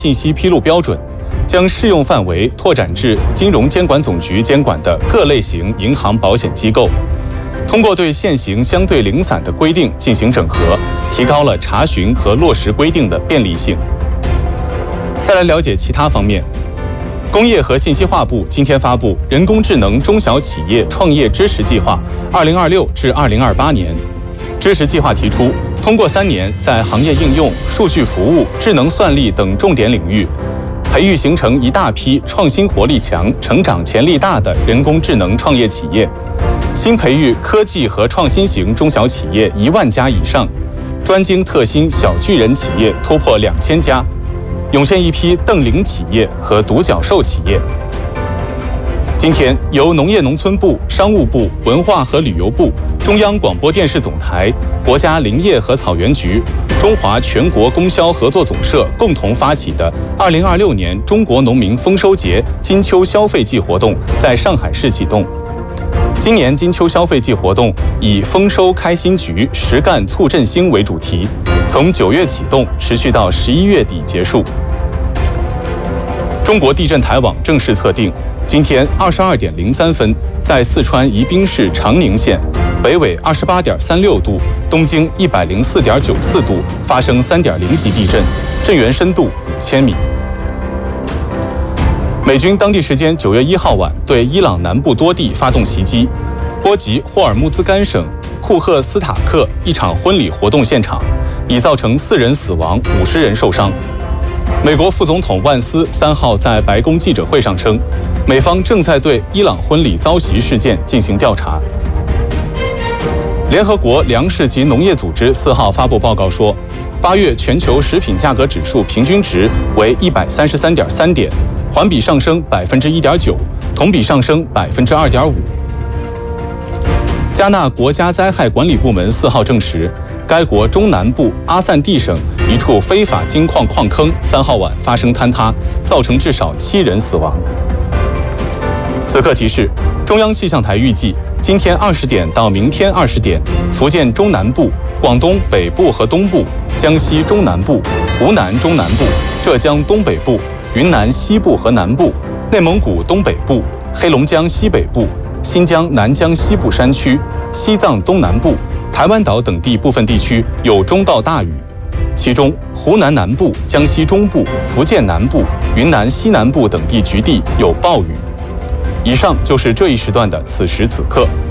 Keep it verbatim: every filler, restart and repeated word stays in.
信息披露标准，将适用范围拓展至金融监管总局监管的各类型银行保险机构。通过对现行相对零散的规定进行整合，提高了查询和落实规定的便利性。再来了解其他方面。工业和信息化部今天发布《人工智能中小企业创业支持计划（二零二六至二零二八年）》。支持计划提出，通过三年在行业应用、数据服务、智能算力等重点领域，培育形成一大批创新活力强、成长潜力大的人工智能创业企业，新培育科技和创新型中小企业一万家以上，专精特新小巨人企业突破两千家。涌现一批瞪羚企业和独角兽企业。今天，由农业农村部、商务部、文化和旅游部、中央广播电视总台、国家林业和草原局、中华全国供销合作总社共同发起的二零二六年中国农民丰收节金秋消费季活动在上海市启动。今年金秋消费季活动以“丰收开新局，实干促振兴”为主题，从九月启动，持续到十一月底结束。中国地震台网正式测定，今天二十二点零三分，在四川宜宾市长宁县，北纬二十八点三六度，东经一百零四点九四度发生三点零级地震，震源深度五千米。美军当地时间九月一号晚对伊朗南部多地发动袭击，波及霍尔木兹干省库赫斯塔克一场婚礼活动现场，已造成四人死亡、五十人受伤。美国副总统万斯三号在白宫记者会上称，美方正在对伊朗婚礼遭袭事件进行调查。联合国粮食及农业组织四号发布报告说，八月全球食品价格指数平均值为一百三十三点三点。环比上升百分之一点九，同比上升百分之二点五。加纳国家灾害管理部门四号证实，该国中南部阿散蒂省一处非法金矿矿坑三号晚发生坍塌，造成至少七人死亡。此刻提示：中央气象台预计，今天二十点到明天二十点，福建中南部、广东北部和东部、江西中南部、湖南中南部、浙江东北部、云南西部和南部、内蒙古东北部、黑龙江西北部、新疆南疆西部山区、西藏东南部、台湾岛等地部分地区有中到大雨，其中湖南南部、江西中部、福建南部、云南西南部等地局地有暴雨。以上就是这一时段的此时此刻。